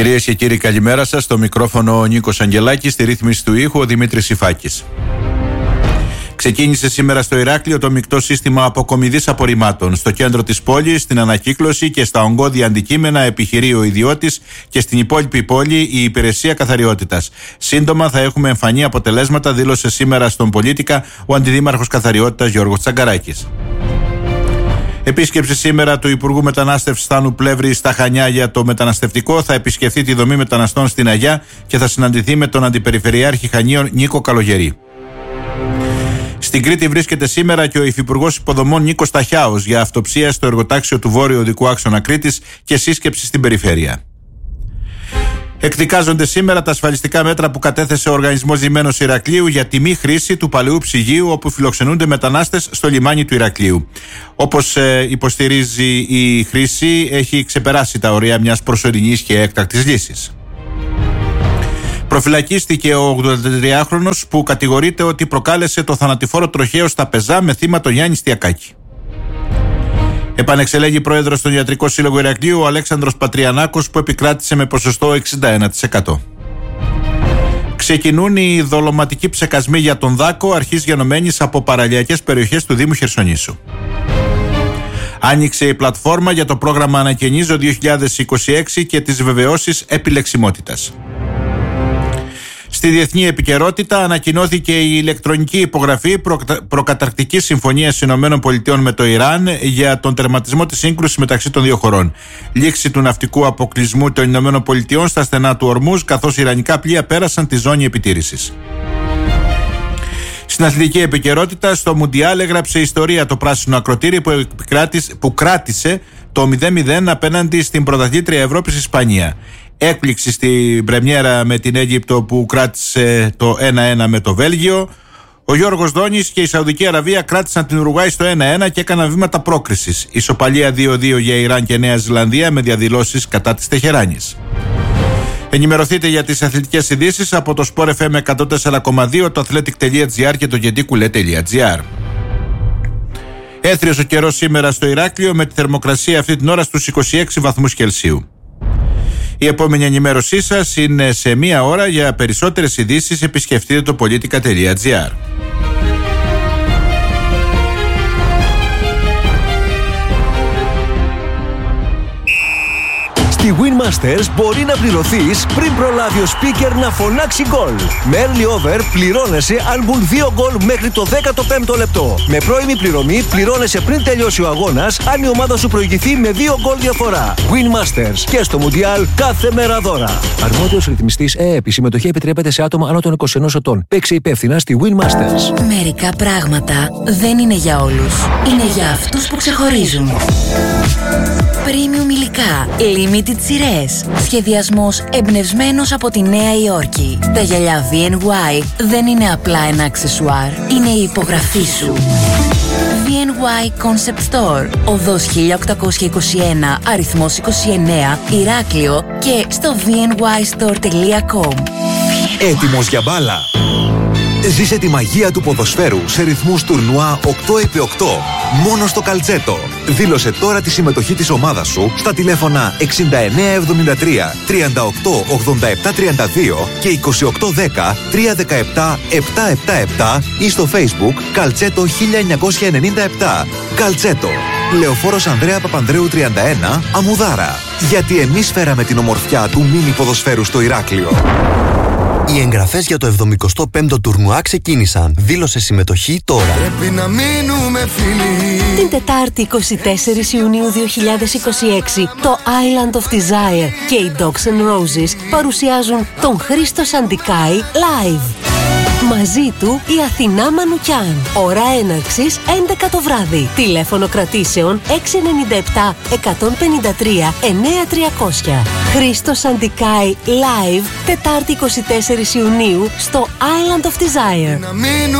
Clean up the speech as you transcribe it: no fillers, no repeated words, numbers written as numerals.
Κυρίες και κύριοι, καλημέρα σας. Στο μικρόφωνο ο Νίκος Αγγελάκης, στη ρύθμιση του ήχου ο Δημήτρης Υφάκης. Ξεκίνησε σήμερα στο Ηράκλειο το μεικτό σύστημα αποκομιδής απορριμμάτων. Στο κέντρο της πόλης, στην ανακύκλωση και στα ογκώδια αντικείμενα επιχειρεί ο ιδιώτης και στην υπόλοιπη πόλη η υπηρεσία καθαριότητας. Σύντομα θα έχουμε εμφανή αποτελέσματα, δήλωσε σήμερα στον Πολίτικα ο αντιδήμαρχος καθαριότητας Γιώργος Τσαγκαράκης. Επίσκεψη σήμερα του Υπουργού Μετανάστευσης Στάνου Πλεύρη στα Χανιά για το μεταναστευτικό. Θα επισκεφθεί τη δομή μεταναστών στην Αγιά και θα συναντηθεί με τον Αντιπεριφερειάρχη Χανίων Νίκο Καλογερή. Στην Κρήτη βρίσκεται σήμερα και ο Υφυπουργός Υποδομών Νίκος Ταχιάος για αυτοψία στο εργοτάξιο του Βόρειου Οδικού Άξονα Κρήτης και σύσκεψη στην περιφέρεια. Εκδικάζονται σήμερα τα ασφαλιστικά μέτρα που κατέθεσε ο Οργανισμός Λιμένος Ηρακλείου για τη μη χρήση του παλαιού ψυγείου όπου φιλοξενούνται μετανάστες στο λιμάνι του Ηρακλείου. Όπως υποστηρίζει η χρήση, έχει ξεπεράσει τα όρια μιας προσωρινής και έκτακτης λύσης. Προφυλακίστηκε ο 83χρονος που κατηγορείται ότι προκάλεσε το θανατηφόρο τροχαίο στα Πεζά με θύμα τον Γιάννη Στιακάκη. Επανεξελέγει πρόεδρος στον Ιατρικό Σύλλογο Ηρακλείου ο Αλέξανδρος Πατριανάκος που επικράτησε με ποσοστό 61%. Ξεκινούν οι δολωματικοί ψεκασμοί για τον Δάκο αρχής γενομένης από παραλιακές περιοχές του Δήμου Χερσονήσου. Άνοιξε η πλατφόρμα για το πρόγραμμα Ανακαινίζω 2026 και τις βεβαιώσεις επιλεξιμότητας. Στη διεθνή επικαιρότητα ανακοινώθηκε η ηλεκτρονική υπογραφή προκαταρκτικής συμφωνίας ΗΠΑ με το Ιράν για τον τερματισμό της σύγκρουσης μεταξύ των δύο χωρών. Λήξη του ναυτικού αποκλεισμού των ΗΠΑ στα στενά του Ορμούζ, καθώς ιρανικά πλοία πέρασαν τη ζώνη επιτήρησης. Στην αθλητική επικαιρότητα, στο Μουντιάλ έγραψε ιστορία το πράσινο ακροτήρι που κράτησε το 0-0 απέναντι στην πρωταθλήτρια Ευρώπης Ισπανία. Έκπληξη στην πρεμιέρα με την Αίγυπτο που κράτησε το 1-1 με το Βέλγιο. Ο Γιώργος Δόνης και η Σαουδική Αραβία κράτησαν την Ουρουγουάη στο 1-1 και έκαναν βήματα πρόκρισης. Ισοπαλία 2-2 για Ιράν και Νέα Ζηλανδία με διαδηλώσεις κατά της Τεχεράνης. Ενημερωθείτε για τις αθλητικές ειδήσεις από το Sport FM 104,2, το athletic.gr και το gedikule.gr. Έθριος ο καιρός σήμερα στο Ηράκλειο με τη θερμοκρασία αυτή την ώρα στους 26 βαθμούς Κελσίου. Η επόμενη ενημέρωσή σας είναι σε μία ώρα. Για περισσότερες ειδήσεις επισκεφτείτε το politica.gr. Στη Winmasters μπορεί να πληρωθείς πριν προλάβει ο speaker να φωνάξει γκολ. Με early over πληρώνεσαι αν μπουν 2 γκολ μέχρι το 15ο λεπτό. Με πρώιμη πληρωμή πληρώνεσαι πριν τελειώσει ο αγώνας αν η ομάδα σου προηγηθεί με 2 γκολ διαφορά. Winmasters και στο Mundial κάθε μέρα δώρα. Αρμόδιος ρυθμιστής ΕΕΠ. Η συμμετοχή επιτρέπεται σε άτομα άνω των 21 ετών. Παίξε υπεύθυνα στη Winmasters. Μερικά πράγματα δεν είναι για όλους. Είναι για αυτούς που ξεχωρίζουν. Premium υλικά, limited σειρές, σχεδιασμός εμπνευσμένος από τη Νέα Υόρκη. Τα γυαλιά VNY δεν είναι απλά ένα αξεσουάρ, είναι η υπογραφή σου. VNY Concept Store, οδός 1821, αριθμός 29, Ηράκλειο και στο vnystore.com. Έτοιμος για μπάλα! Ζήσε τη μαγεία του ποδοσφαίρου σε ρυθμούς τουρνουά 8x8. Μόνο στο Καλτσέτο. Δήλωσε τώρα τη συμμετοχή της ομάδας σου στα τηλέφωνα 6973 38 87 32 και 2810 317 777 ή στο Facebook Καλτσέτο 1997. Καλτσέτο. Λεωφόρος Ανδρέα Παπανδρέου 31, Αμουδάρα. Γιατί εμείς φέραμε την ομορφιά του μίνι ποδοσφαίρου στο Ηράκλειο. Οι εγγραφές για το 75ο τουρνουά ξεκίνησαν. Δήλωσε συμμετοχή τώρα. Πρέπει να μείνουμε φίλοι. Την Τετάρτη 24 Ιουνίου 2026 το Island of Desire και οι Dogs and Roses παρουσιάζουν τον Χρήστο Σαντικάη live. Μαζί του η Αθηνά Μανουκιάν. Ώρα έναρξης 11 το βράδυ. Τηλέφωνο κρατήσεων 697 153 9300. Χρήστος Σαντικάη live Τετάρτη 24 Ιουνίου στο Island of Desire.